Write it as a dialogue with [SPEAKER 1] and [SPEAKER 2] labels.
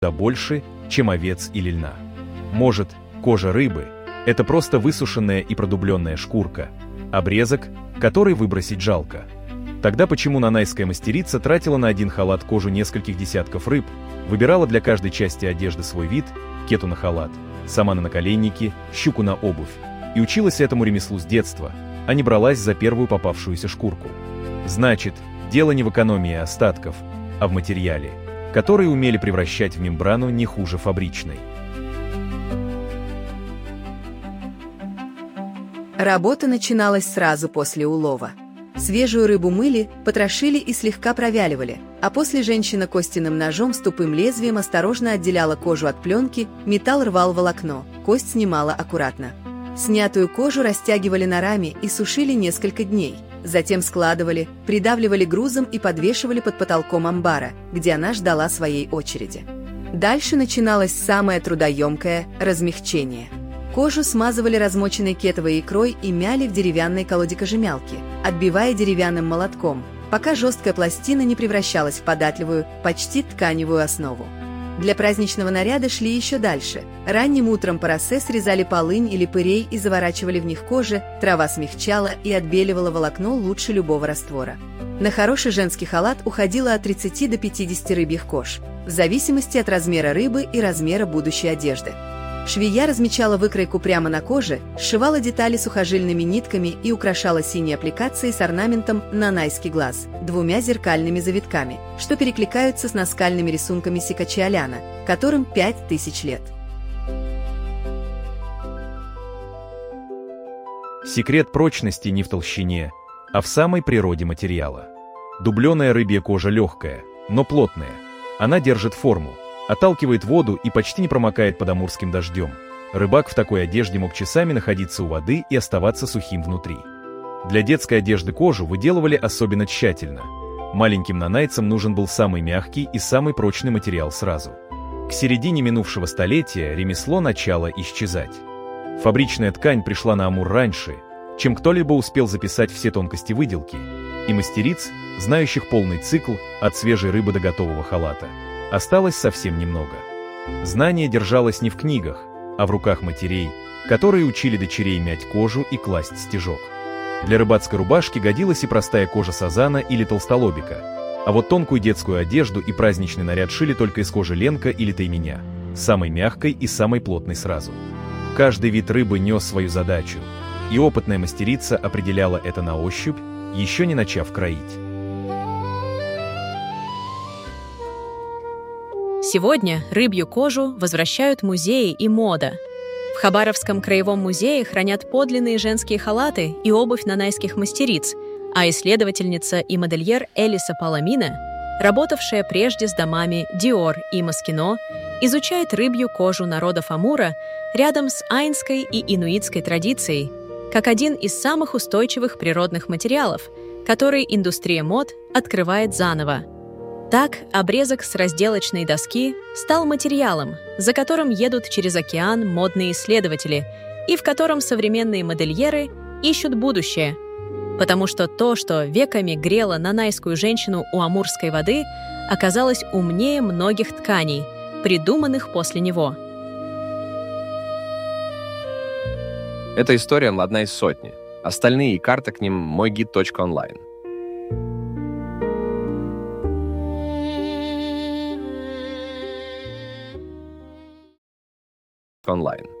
[SPEAKER 1] больше, чем овец или льна. Может, кожа рыбы – это просто высушенная и продубленная шкурка, обрезок, который выбросить жалко. Тогда почему нанайская мастерица тратила на один халат кожу нескольких десятков рыб, выбирала для каждой части одежды свой вид, кету на халат, сама на наколенники, щуку на обувь, и училась этому ремеслу с детства, а не бралась за первую попавшуюся шкурку? Значит, дело не в экономии остатков, а в материале, который умели превращать в мембрану не хуже фабричной.
[SPEAKER 2] Работа начиналась сразу после улова. Свежую рыбу мыли, потрошили и слегка провяливали, а после женщина костяным ножом с тупым лезвием осторожно отделяла кожу от пленки, металл рвал волокно, кость снимала аккуратно. Снятую кожу растягивали на раме и сушили несколько дней. Затем складывали, придавливали грузом и подвешивали под потолком амбара, где она ждала своей очереди. Дальше начиналось самое трудоемкое – размягчение. Кожу смазывали размоченной кетовой икрой и мяли в деревянной колоде кожемялки, отбивая деревянным молотком, пока жесткая пластина не превращалась в податливую, почти тканевую основу. Для праздничного наряда шли еще дальше. Ранним утром по росе срезали полынь или пырей и заворачивали в них кожи, трава смягчала и отбеливала волокно лучше любого раствора. На хороший женский халат уходило от 30 до 50 рыбьих кож, в зависимости от размера рыбы и размера будущей одежды. Швея размечала выкройку прямо на коже, сшивала детали сухожильными нитками и украшала синей аппликацией с орнаментом нанайский глаз, двумя зеркальными завитками, что перекликаются с наскальными рисунками Сикачи-Аляна, которым 5000 лет.
[SPEAKER 1] Секрет прочности не в толщине, а в самой природе материала. Дубленая рыбья кожа легкая, но плотная. Она держит форму, отталкивает воду и почти не промокает под амурским дождем. Рыбак в такой одежде мог часами находиться у воды и оставаться сухим внутри. Для детской одежды кожу выделывали особенно тщательно. Маленьким нанайцам нужен был самый мягкий и самый прочный материал сразу. К середине минувшего столетия ремесло начало исчезать. Фабричная ткань пришла на Амур раньше, чем кто-либо успел записать все тонкости выделки, и мастериц, знающих полный цикл от свежей рыбы до готового халата, осталось совсем немного. Знание держалось не в книгах, а в руках матерей, которые учили дочерей мять кожу и класть стежок. Для рыбацкой рубашки годилась и простая кожа сазана или толстолобика, а вот тонкую детскую одежду и праздничный наряд шили только из кожи ленка или тайменя, самой мягкой и самой плотной сразу. Каждый вид рыбы нес свою задачу, и опытная мастерица определяла это на ощупь, еще не начав кроить.
[SPEAKER 3] Сегодня рыбью кожу возвращают музеи и мода. В Хабаровском краевом музее хранят подлинные женские халаты и обувь нанайских мастериц, а исследовательница и модельер Элиса Паламина, работавшая прежде с домами Диор и Москино, изучает рыбью кожу народов Амура рядом с айнской и инуитской традицией, как один из самых устойчивых природных материалов, который индустрия мод открывает заново. Так, обрезок с разделочной доски стал материалом, за которым едут через океан модные исследователи и в котором современные модельеры ищут будущее, потому что то, что веками грело нанайскую женщину у амурской воды, оказалось умнее многих тканей, придуманных после него.
[SPEAKER 4] Эта история одна из сотни. Остальные и карты к ним мойгид.онлайн. Онлайн.